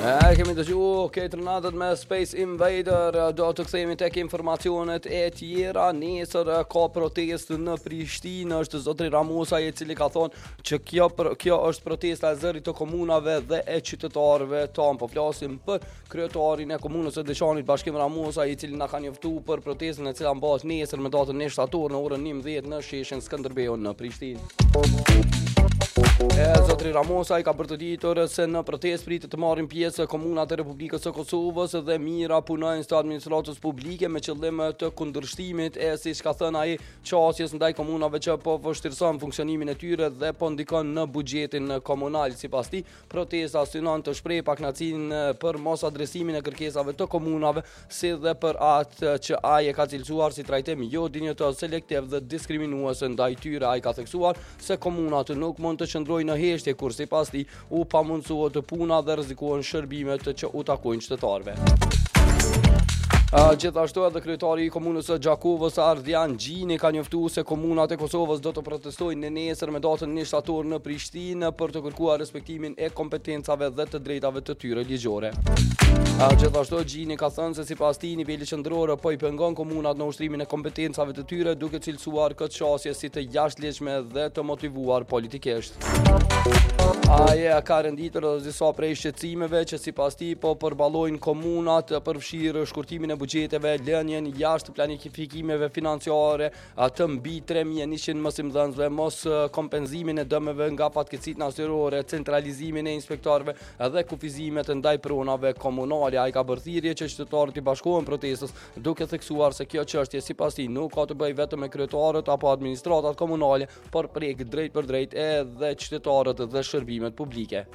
Kemi dëgju ketërnatët me Space Invader, do të kthehemi tek informacionet e tjera. Nesër ka protestë në Prishtinë, është zotri Ramusa i cili ka thonë që kjo është protesta e zërit të komunave dhe e qytetarëve tonë. Po flasim për kryetarin e komunës së Deçanit, Bashkim Ramusa, i cili na ka njoftuar për protestën e cila mbahet nesër me datën 1 shtator në orën 11 në sheshin Skënderbeu në Prishtinë. Zotri Ramusa i ka bërtëditur se në protestë pritet të marrin pjesë komunat e Republikës së Kosovës dhe mira punojnës të administratës publike me qëllim të kundërshtimit e, siç ka thënë ai, qasjes ndaj komunave që po vështirëson funksionimin e tyre dhe po ndikon në buxhetin komunal. Sipas tij, protesta synon të shprehë pakënaqësinë për mos adresimin e kërkesave të komunave, si dhe për atë që ai e ka cilësuar si trajtim jo dinjitoz, selektiv dhe diskriminues ndaj tyre. Ai ka theksuar se komunat nuk mund të qëndrojnë në heshtje kur sipas tij u pamundsuohet puna dhe rrezikohen shërbimet që u takojnë qytetarëve. Gjithashtu edhe kryetari i komunës së Gjakovës Ardhian Gjini ka njoftuar se komunat e Kosovës do të protestojnë nesër me datën 1 shtator në Prishtinë për të kërkuar respektimin e kompetencave dhe të drejtave të tyre ligjore. Gjithashtu Gjini ka thënë se sipas tij niveli qendror po i pengon komunat në ushtrimin e kompetencave të tyre, duke cilësuar këtë qasje si të jashtëligjshme dhe të motivuar politikisht. Ai ka renditur edhe disa prej shqetësimeve që sipas tij po përballojnë komunat, përfshirë shkurtimin e buxheteve, lënien jashtë planifikimeve financiare, të mbi 3100 mësimdhënësve, mos kompenzimin e dëmeve nga fatkeqësitë natyrore, centralizimin e inspektorëve dhe kufizimet ndaj pronave komunale. Ai ka bërë thirrje që qytetarët i bashkohen protestës, duke theksuar se kjo çështje sipas tij nuk ka të bëjë vetëm me kryetarët apo administratat komunale, por prek drejt për drejt edhe qytetarët dhe shërbimet publike.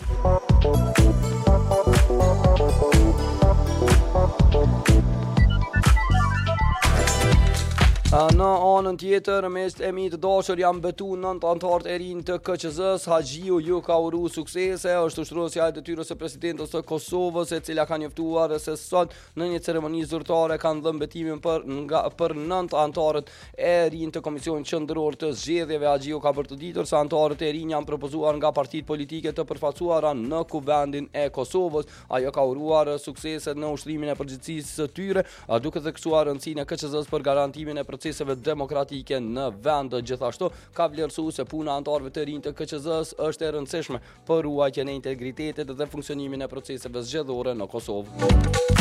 Në anën tjetër, mes e mi të dashur janë betu 9 anëtarët e rinj të KQZ-s. Haxhiu ju ka uru suksese, është ushtruesja e detyrës së presidentës së Kosovës, e cila ka njoftuar se sot në një ceremoni zyrtare kanë dhënë betimin për 9 anëtarët e rinj të Komisionit Qendror të Zgjedhjeve. Haxhiu ka bërtëditur se anëtarët e rinj janë propozuar nga partitë politike të përfaqësuara në Kuvendin e Kosovës. Ajo ka uruar suksese në ushtrimin e përgjegjësisë së tyre, duke theksuar rëndësinë e KQZ-s për garantimin e proceseve demokratike në vend. Gjithashtu ka vlerësuar se puna e anëtarëve të rinj të KQZ-s është e rëndësishme për ruajtjen e integritetit dhe funksionimin e proceseve zgjedhore në Kosovë.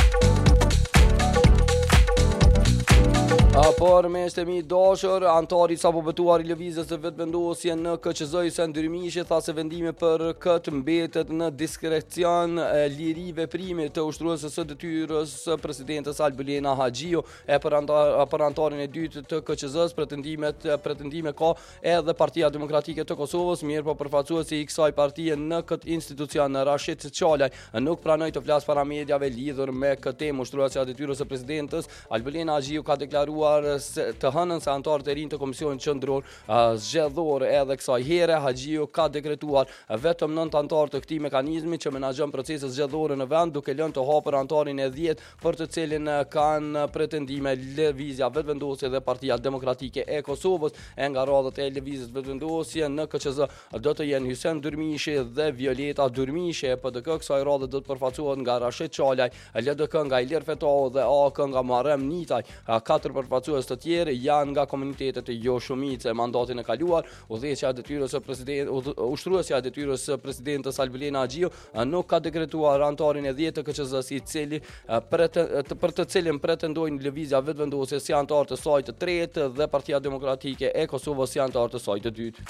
Por mes të mi dashur, antari sapo betuar i lëvizjes së vetëvendosje në KQZ Sen Dyrmishi tha se vendimi për këtë mbetet në diskrecion liri veprimi të ushtruesës së detyrës së presidentes Albulena Haxhiu. Për antarin e dytë të KQZ-s pretendime ka edhe Partia Demokratike të Kosovës, mirë po përfaqësuesi i kësaj partie në këtë institucion, Rashid Çalaj, nuk pranoi të flas para mediave lidhur me këtë temë. Ushtruesja e detyrës së presidentes Albulena Haxhiu ka deklaruar të hënën se anëtarët e rinj të Komisionit Qendror Zgjedhor edhe kësaj here Haxhiu ka dekretuar vetëm 9 anëtar të këtij mekanizmi që menaxhon proceset zgjedhore në vend, duke lënë të hapur anëtarin e 10 për të cilin kanë pretendime lëvizja vetëvendosje dhe Partia Demokratike e Kosovës. E nga radhët e lëvizjes vetëvendosje në KQZ do të jenë Hysen Dyrmishi dhe Violeta Dyrmishi. PDK kësaj radhe do të përfaqësohet nga Rashid Çalaj, LDK nga Ilir Fetau dhe AK nga Muharrem Nitaj. Katër përfaqësues të tjerë janë nga komunitetet jo shumice. Mandatin e kaluar, udhëheqja e detyrës së ushtruesja e detyrës së presidentës Albulena Haxhiu nuk ka dekretuar anëtarin e 10 të KQZ-s i cili për të cilin pretendojnë lëvizja vetëvendosje si anëtar të saj të tretë dhe Partia Demokratike e Kosovës si anëtar të saj të dytë.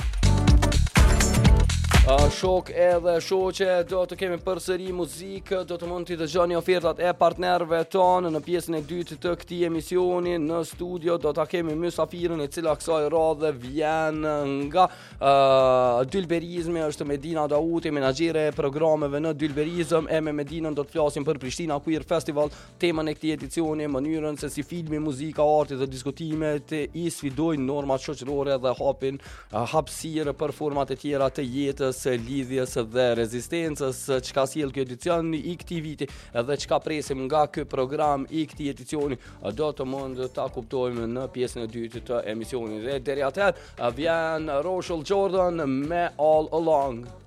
Shok edhe shoqe, do të kemi përsëri muzikë, do të mund t'i dëgjoni ofertat e partnerëve tonë në pjesën e dytë të këtij emisioni. Në studio do ta kemi mysafirin e cila kësaj radhe vjen nga Dylberizmi, është Medina Dauti, menaxhere e programeve në Dylberizëm. Me Medinën do të flasim për Prishtina Queer Festival, temën e këtij edicioni, mënyrën se si filmi, muzika, arti dhe diskutimet i sfidojnë normat shoqërore dhe hapin hapësirë për format e tjera të jetës, lidhjes dhe rezistencës. Çka sjell ky edicion i këtij viti dhe çka presim nga ky program i këtij edicioni do të mund ta kuptojmë në pjesën e dytë të emisionit. Dhe deri atëherë vjen Rochelle Jordan me All Along.